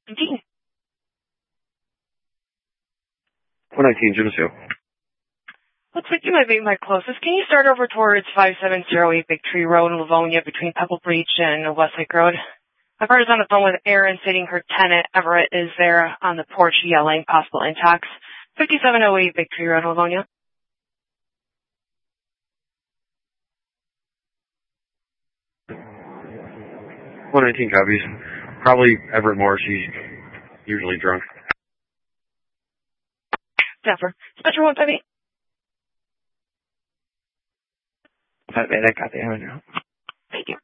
Dean. 119, Geneseo. Looks like you might be my closest. Can you start over towards 5708 Big Tree Road in Livonia between Pebble Breach and Westlake Road? My partner's on the phone with Erin stating her tenant, Everett, is there on the porch yelling possible impacts. 5708 Big Tree Road, Livonia. 119 copies. Probably Everett Moore. She's usually drunk. Denver. Spectre 158. 58, I copy. Thank you.